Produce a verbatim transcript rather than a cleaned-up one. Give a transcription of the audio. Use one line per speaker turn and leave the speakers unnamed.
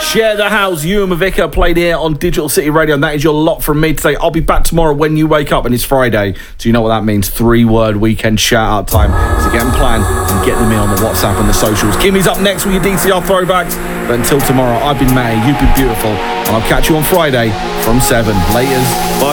Share the House, Ewan Mavica played here on Digital City Radio, and that is your lot from me today. I'll be back tomorrow when you wake up, and it's Friday, so you know what that means. Three-word weekend shout-out time. So get them planned and get them in on the WhatsApp and the socials. Kimmy's up next with your D T R throwbacks. But until tomorrow, I've been May, you've been beautiful, and I'll catch you on Friday from seven. Laters. Bye.